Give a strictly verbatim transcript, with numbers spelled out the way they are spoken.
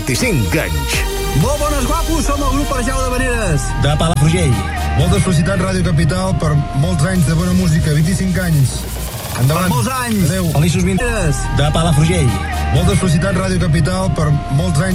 vint-i-cinc anys. Molt bones, guapos, som el grup Arjau de Veneres. De Palafrugell. Molta felicitat, Ràdio Capital, per molts anys de bona música, vint-i-cinc anys. Endavant. Per molts anys. Adéu. Feliços vint... De Palafrugell. Molta felicitat, Ràdio Capital, per molts anys